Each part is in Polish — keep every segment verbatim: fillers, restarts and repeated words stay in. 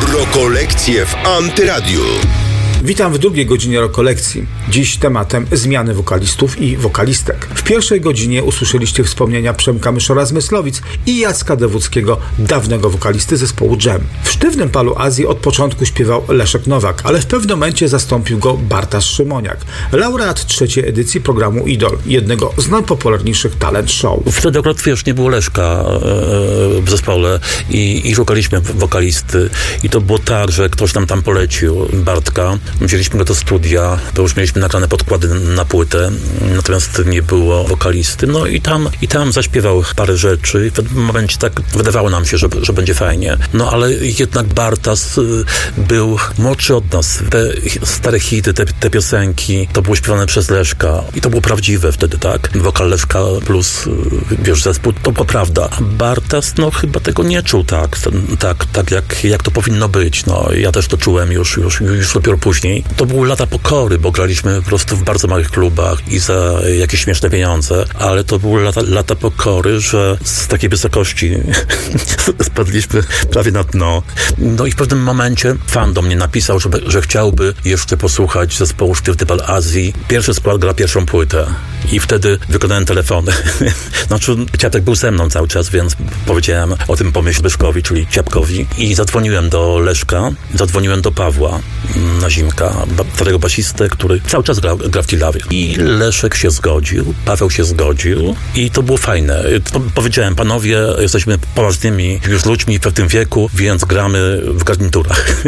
Rokolekcje w Antyradiu. Witam w drugiej godzinie Rokolekcji. Dziś tematem zmiany wokalistów i wokalistek. W pierwszej godzinie usłyszeliście wspomnienia Przemka Myszora z Myslowic i Jacka Dewódzkiego, dawnego wokalisty zespołu Dżem. W Sztywnym Palu Azji od początku śpiewał Leszek Nowak, ale w pewnym momencie zastąpił go Bartasz Szymońak, laureat trzeciej edycji programu Idol, jednego z najpopularniejszych talent show. Wtedy akurat, wiesz, nie było Leszka w zespole i, i szukaliśmy wokalisty i to było tak, że ktoś nam tam polecił, Bartka. Wzięliśmy go do studia, to już mieliśmy nagrane podkłady na płytę, natomiast nie było wokalisty. No i tam, i tam zaśpiewał parę rzeczy i w pewnym momencie tak wydawało nam się, że, że będzie fajnie. No ale jednak Bartas był młodszy od nas. Te stare hity, te, te piosenki, to było śpiewane przez Leszka i to było prawdziwe wtedy, tak? Wokal Leszka plus, wiesz, zespół, to była prawda. Bartas, no chyba tego nie czuł tak, tak, tak jak, jak to powinno być. No ja też to czułem już, już, już dopiero później. To były lata pokory, bo graliśmy po prostu w bardzo małych klubach i za jakieś śmieszne pieniądze, ale to były lata, lata pokory, że z takiej wysokości spadliśmy prawie na dno. No i w pewnym momencie fan do mnie napisał, że, że chciałby jeszcze posłuchać zespołu Sztywny Pal Azji. Pierwszy skład gra pierwszą płytę i wtedy wykonałem telefony. Znaczy, Ciapek był ze mną cały czas, więc powiedziałem o tym pomyśle Byszkowi, czyli Ciapkowi, i zadzwoniłem do Leszka, zadzwoniłem do Pawła na Zimka, starego basistę, który cały czas gra, gra w Tilawie. I Leszek się zgodził, Paweł się zgodził i to było fajne. Powiedziałem, panowie, jesteśmy poważnymi już ludźmi w pewnym wieku, więc gramy w garniturach.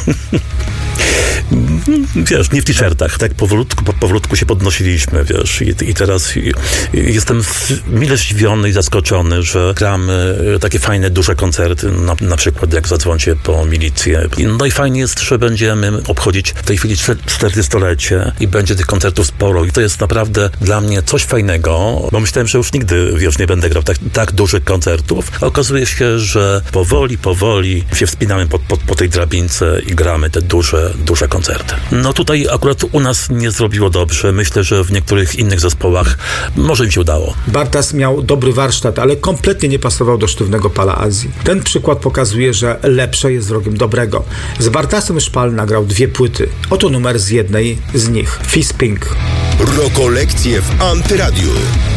Wiesz, nie w t-shirtach. Tak powolutku, powolutku się podnosiliśmy, wiesz. I, i teraz i, jestem mile zdziwiony i zaskoczony, że gramy takie fajne, duże koncerty, na, na przykład jak Zadzwońcie po milicję. No i fajnie jest, że będziemy obchodzić w tej chwili czterdziestolecie i będzie tych koncertów sporo. I to jest naprawdę dla mnie coś fajnego, bo myślałem, że już nigdy, wiesz, nie będę grał tak, tak dużych koncertów. A okazuje się, że powoli, powoli się wspinamy po, po, po tej drabince i gramy te duże, duże koncerty. No tutaj akurat u nas nie zrobiło dobrze. Myślę, że w niektórych innych zespołach może im się udało. Bartas miał dobry warsztat, ale kompletnie nie pasował do Sztywnego Pala Azji. Ten przykład pokazuje, że lepsze jest wrogiem dobrego. Z Bartasem Szpal nagrał dwie płyty. Oto numer z jednej z nich. Fizz Pink. Rokolekcje w Antyradiu.